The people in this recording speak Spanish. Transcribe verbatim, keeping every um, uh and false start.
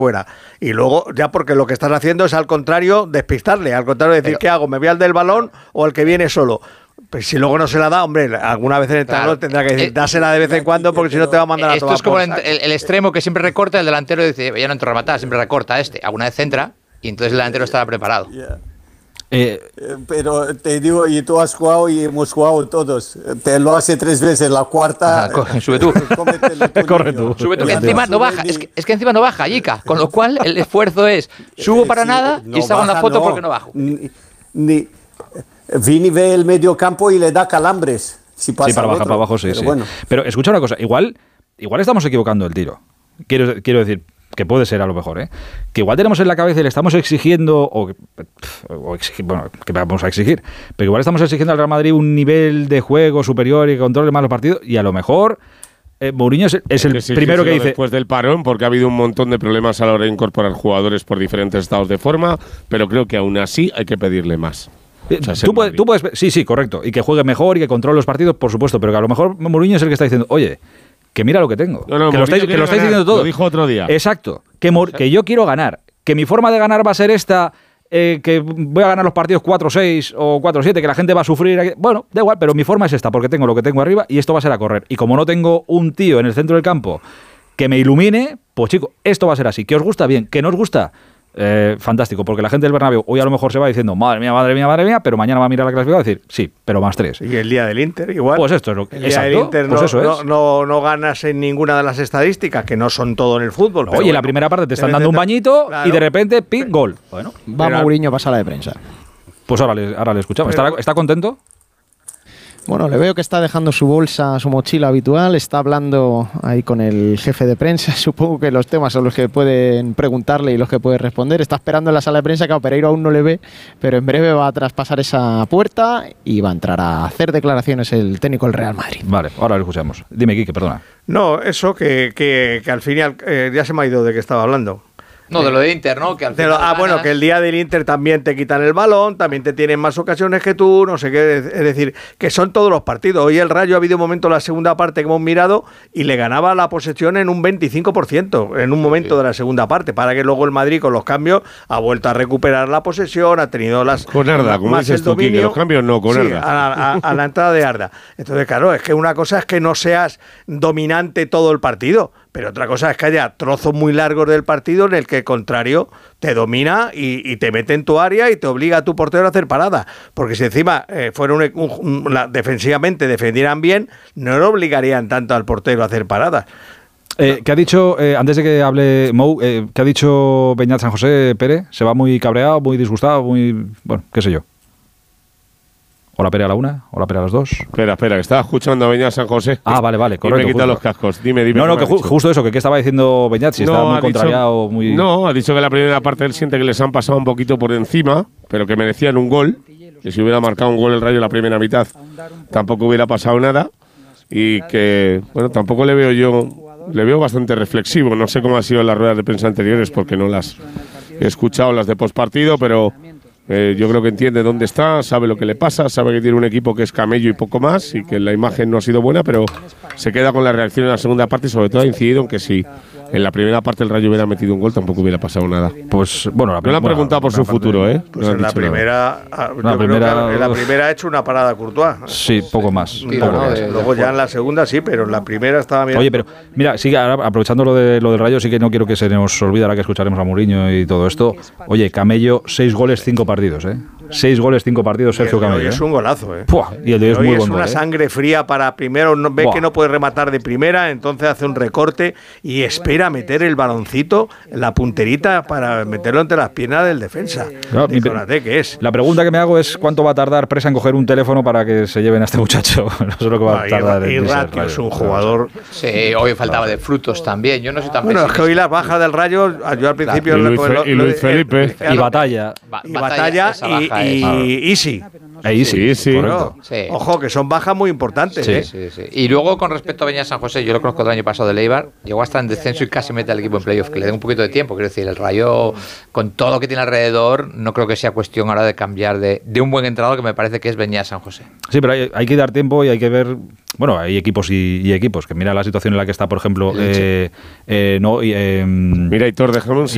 fuera. Y luego, ya porque lo que estás haciendo es al contrario, despistarle, al contrario de decir, pero, ¿qué hago? ¿Me voy al del balón o al que viene solo? Pues si luego no se la da, hombre, alguna vez en el entrenador claro. tendrá que decir, eh, dásela de vez en cuando porque si no te va a mandar a tomar. Esto es como el, el, el extremo que siempre recorta, el delantero dice, ya no entro a rematar, siempre recorta este. Alguna vez centra y entonces el delantero estaba preparado. Yeah. Eh, Pero te digo, y tú has jugado y hemos jugado todos. Te lo hace tres veces, la cuarta. Ajá, corre, sube tú. Corre tú. Sube tú. Que encima no baja. Es que, es que encima no baja, Yica. Con lo cual el esfuerzo es subo para sí, nada no y salgo en la foto no, porque no bajo. Ni, ni, Vini ve el medio campo y le da calambres. Si pasa sí, para bajar para abajo, sí. Pero, sí. Bueno. Pero escucha una cosa, igual, igual estamos equivocando el tiro. Quiero, quiero decir. Que puede ser a lo mejor, ¿eh? Que igual tenemos en la cabeza y le estamos exigiendo, o, o exigir, bueno, que vamos a exigir, pero igual estamos exigiendo al Real Madrid un nivel de juego superior y que controle más los partidos, y a lo mejor eh, Mourinho es, es el que primero que dice... Después del parón, porque ha habido un montón de problemas a la hora de incorporar jugadores por diferentes estados de forma, pero creo que aún así hay que pedirle más. O sea, tú, puedes, tú puedes... Sí, sí, correcto, y que juegue mejor y que controle los partidos, por supuesto, pero que a lo mejor Mourinho es el que está diciendo, oye... Que mira lo que tengo. No, no, que lo estáis, que lo estáis diciendo todo. Lo dijo otro día. Exacto. Que, mor, que yo quiero ganar. Que mi forma de ganar va a ser esta, eh, que voy a ganar los partidos cuatro seis o cuatro siete, que la gente va a sufrir. Bueno, da igual, pero mi forma es esta, porque tengo lo que tengo arriba y esto va a ser a correr. Y como no tengo un tío en el centro del campo que me ilumine, pues chico, esto va a ser así. ¿Que os gusta? Bien. ¿Que no os gusta? Eh, fantástico, porque la gente del Bernabéu hoy a lo mejor se va diciendo madre mía, madre mía, madre mía, pero mañana va a mirar la clasificación y decir sí, pero más tres. Y el día del Inter igual. Pues esto es lo que el día del Inter pues no, eso no, es. no, no ganas en ninguna de las estadísticas, que no son todo en el fútbol. Oye, bueno, en la primera parte te están dando un bañito claro. y de repente ping, gol. Bueno, va Mourinho a pasar la de prensa. Pues ahora le, ahora le escuchamos. ¿Está, ¿Está contento? Bueno, le veo que está dejando su bolsa, su mochila habitual, está hablando ahí con el jefe de prensa, supongo que los temas son los que pueden preguntarle y los que puede responder, está esperando en la sala de prensa, que a Pereiro aún no le ve, pero en breve va a traspasar esa puerta y va a entrar a hacer declaraciones el técnico del Real Madrid. Vale, ahora lo escuchamos. Dime, Quique, perdona. No, eso que, que, que al final eh, ya se me ha ido de qué estaba hablando. No, de lo de Inter, ¿no? Que al final lo, ah, bueno, que el día del Inter también te quitan el balón, también te tienen más ocasiones que tú, no sé qué, es decir, que son todos los partidos. Hoy el Rayo ha habido un momento en la segunda parte que hemos mirado y le ganaba la posesión en un veinticinco por ciento en un momento sí. de la segunda parte, para que luego el Madrid con los cambios ha vuelto a recuperar la posesión, ha tenido las... Con Arda, como dices tú, Quique, los cambios no, con sí, Arda. A, a, a la entrada de Arda. Entonces, claro, es que una cosa es que no seas dominante todo el partido, pero otra cosa es que haya trozos muy largos del partido en el que el contrario te domina y, y te mete en tu área y te obliga a tu portero a hacer paradas. Porque si encima eh, fueron un, un, un, la, defensivamente defendieran bien, no le obligarían tanto al portero a hacer paradas. Eh, ¿Qué ha dicho, eh, antes de que hable Mou, eh, qué ha dicho Beñat San José Pérez? ¿Se va muy cabreado, muy disgustado, muy... bueno, qué sé yo? ¿O la Pere a la una? ¿O la Pere a las dos? Espera, espera, que estaba escuchando a Beñat San José. Ah, vale, vale, correcto. Y me quita los cascos. Dime, dime. No, no, que ju justo eso, que qué estaba diciendo Beñat, si no, estaba muy contrariado, dicho, muy... No, ha dicho que la primera parte él siente que les han pasado un poquito por encima, pero que merecían un gol. Que si hubiera marcado un gol el Rayo en la primera mitad, tampoco hubiera pasado nada. Y que, bueno, tampoco le veo yo... Le veo bastante reflexivo. No sé cómo ha sido las ruedas de prensa anteriores, porque no las he escuchado, las de postpartido, pero... Eh, yo creo que entiende dónde está, sabe lo que le pasa, sabe que tiene un equipo que es camello y poco más y que la imagen no ha sido buena, pero se queda con la reacción en la segunda parte y sobre todo ha incidido en que si en la primera parte el Rayo hubiera metido un gol tampoco hubiera pasado nada. Pues bueno, la no le han preguntado por su futuro, ¿eh? Pues no en la primera, la primera, en la primera ha hecho una parada Courtois. Sí, poco más. Poco no, más. De, Luego de ya en la segunda sí, pero en la primera estaba bien. Oye, pero mira, sí, aprovechando lo, de, lo del Rayo, sí que no quiero que se nos olvide ahora que escucharemos a Mourinho y todo esto. Oye, Camello, seis goles, cinco partidos, ¿eh? Seis goles, cinco partidos, Sergio Camello. Es un golazo, ¿eh? Puah, y el de hoy es muy bueno. Es una ¿eh? sangre fría para primero, no, ve Buah. que no puede rematar de primera, entonces hace un recorte y espera meter el baloncito, la punterita, para meterlo entre las piernas del defensa. No, mi, ¿qué es? La pregunta que me hago es ¿cuánto va a tardar Presa en coger un teléfono para que se lleven a este muchacho? No sé lo que va a tardar. Y Ratio es un jugador... Sí, hoy faltaba de frutos también. Yo no soy tan Bueno, es que hoy las bajas del Rayo, yo al principio... Claro. Y, Luis, lo, y Luis Felipe. Y Batalla. Y Batalla y... y Easy. Ahí sí, sí, correcto. Sí. Ojo, que son bajas muy importantes. Sí, ¿eh? sí, sí. Y luego, con respecto a Beñat San José, yo lo conozco del año pasado de Eibar, llegó hasta en descenso y casi mete al equipo en playoff, que le den un poquito de tiempo. Quiero decir, el Rayo, con todo lo que tiene alrededor, no creo que sea cuestión ahora de cambiar de, de un buen entrenador, que me parece que es Beñat San José. Sí, pero hay, hay que dar tiempo y hay que ver... Bueno, hay equipos y, y equipos, que mira la situación en la que está, por ejemplo... Eh, eh, no, eh, mira, Hitor, dejamos...